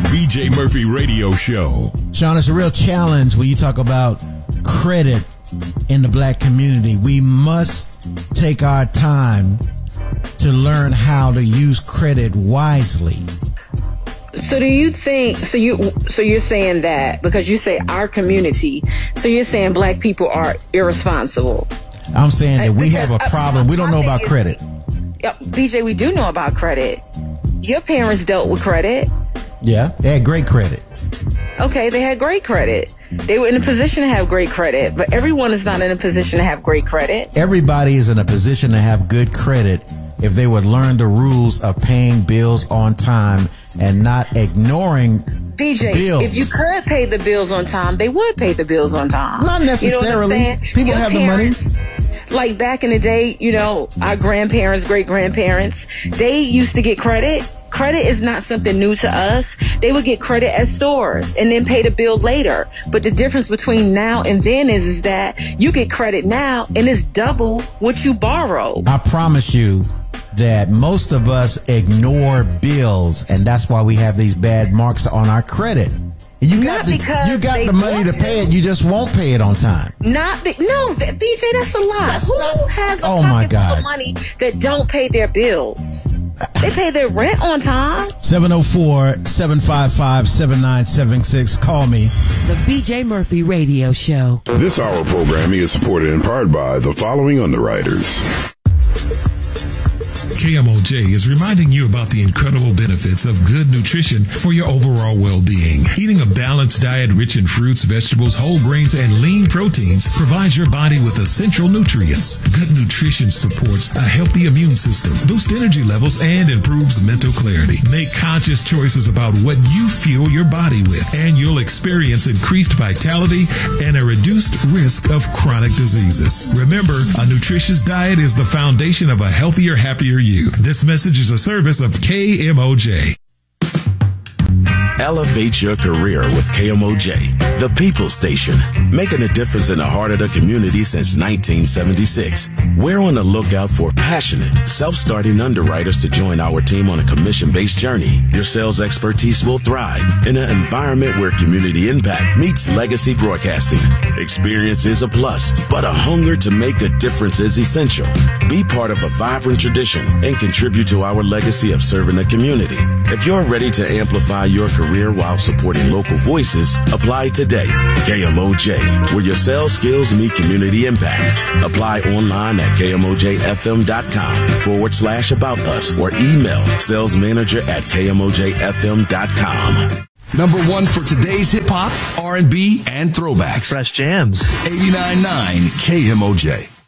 BJ Murphy Radio Show. Sean, it's a real challenge when you talk about credit in the black community. We must take our time to learn how to use credit wisely. So do you think, so you're saying that because you say our community, so you're saying black people are irresponsible? I'm saying that we have a problem. We don't know about credit. Yeah, BJ, we do know about credit. Your parents dealt with credit. Yeah, they had great credit. Okay, they had great credit. They were in a position to have great credit, but everyone is not in a position to have great credit. Everybody is in a position to have good credit if they would learn the rules of paying bills on time and not ignoring BJ, bills. If you could pay the bills on time, they would pay the bills on time. Not necessarily. You know what I'm saying? People have the money. Like back in the day, you know, our grandparents, great-grandparents, they used to get credit. Credit is not something new to us. They would get credit at stores and then pay the bill later. But the difference between now and then is that you get credit now and it's double what you borrow. I promise you that most of us ignore bills, and that's why we have these bad marks on our credit. You got the money to pay it. You just won't pay it on time. No, BJ, that's a lie. Who has a pocket full of money that don't pay their bills? They pay their rent on time. 704-755-7976. Call me. The BJ Murphy Radio Show. This hour programming is supported in part by the following underwriters. KMOJ is reminding you about the incredible benefits of good nutrition for your overall well-being. Eating a balanced diet rich in fruits, vegetables, whole grains, and lean proteins provides your body with essential nutrients. Good nutrition supports a healthy immune system, boosts energy levels, and improves mental clarity. Make conscious choices about what you fuel your body with, and you'll experience increased vitality and a reduced risk of chronic diseases. Remember, a nutritious diet is the foundation of a healthier, happier you. This message is a service of KMOJ. Elevate your career with KMOJ, the People Station, making a difference in the heart of the community since 1976. We're on the lookout for passionate, self-starting underwriters to join our team on a commission-based journey. Your sales expertise will thrive in an environment where community impact meets legacy broadcasting. Experience is a plus, but a hunger to make a difference is essential. Be part of a vibrant tradition and contribute to our legacy of serving the community. If you're ready to amplify your career while supporting local voices, apply today. KMOJ, where your sales skills meet community impact. Apply online at KMOJFM.com/about us or email salesmanager@KMOJFM.com. Number one for today's hip hop, R&B, and throwbacks. Fresh jams. 89.9 KMOJ.